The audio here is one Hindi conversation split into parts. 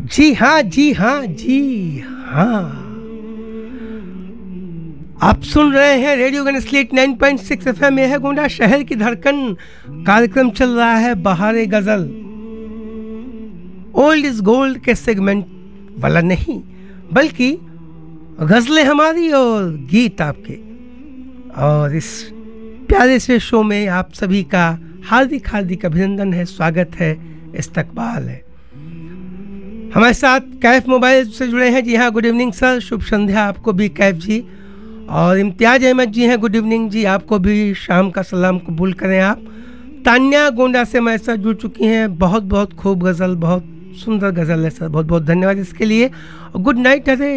जी हाँ, जी हाँ, जी हाँ। आप सुन रहे हैं रेडियो गणेशलीट 9.6 एफएम। यह है गोंडा शहर की धड़कन। कार्यक्रम चल रहा है बहारे गजल। ओल्ड इज गोल्ड के सेगमेंट वाला नहीं, बल्कि गजलें हमारी और गीत आपके। और इस प्यारे से शो में आप सभी का हार्दिक हार्दिक अभिनंदन है, स्वागत है, इस्तकबाल है। हमारे साथ कैफ मोबाइल से जुड़े हैं। जी हाँ, गुड इवनिंग सर, शुभ संध्या आपको भी कैफ जी। और इम्तियाज अहमद जी हैं, गुड इवनिंग जी, आपको भी शाम का सलाम कबूल करें आप। तान्या गोंडा से हमारे साथ जुड़ चुकी हैं। बहुत बहुत खूब गज़ल, बहुत सुंदर गज़ल है सर, बहुत बहुत धन्यवाद इसके लिए। और गुड नाइट। अरे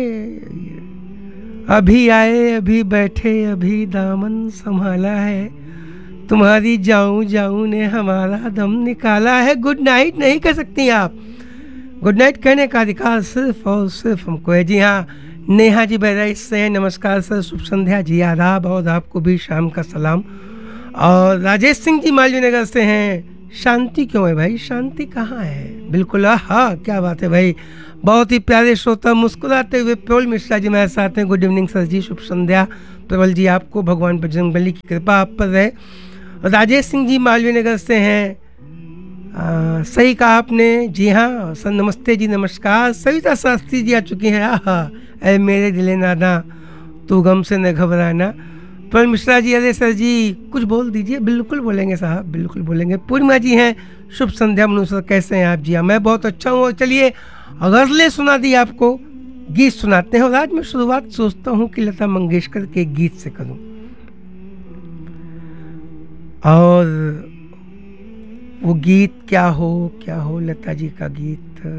अभी आए, अभी बैठे, अभी दामन संभाला है, तुम्हारी जाऊं जाऊं ने हमारा दम निकाला है। गुड नाइट नहीं कह सकती आप, गुड नाइट कहने का अधिकार सिर्फ और सिर्फ हमको है। जी हाँ, नेहा जी बहराइच से हैं, नमस्कार सर, शुभ संध्या जी, आदाब, और आपको भी शाम का सलाम। और राजेश सिंह जी मालवीय नगर से हैं, शांति क्यों है भाई, शांति कहाँ है। बिल्कुल, हाँ क्या बात है भाई, बहुत ही प्यारे श्रोता मुस्कुराते हुए प्रबल मिश्रा जी मेरे साथ हैं। गुड इवनिंग सर जी, शुभ संध्या प्रबल जी, आपको भगवान बजरंगबली की कृपा आप पर रहे। राजेश सिंह जी मालवीय नगर से हैं, सही कहा आपने। जी हाँ सर, नमस्ते जी, नमस्कार। सविता शास्त्री जी आ चुकी हैं। आहा, अरे मेरे दिले नादा, तू गम से न घबराना। पर मिश्रा जी, अरे सर जी कुछ बोल दीजिए। बिल्कुल बोलेंगे साहब, बिल्कुल बोलेंगे। पूर्णिमा जी हैं, शुभ संध्या मनु सर, कैसे हैं आप। जी हाँ, मैं बहुत अच्छा हूँ। और चलिए गज़लें सुना दी आपको, गीत सुनाते हैं। और आज मैं शुरुआत सोचता हूँ कि लता मंगेशकर के गीत से करूँ। और वो गीत क्या हो लता जी का गीत।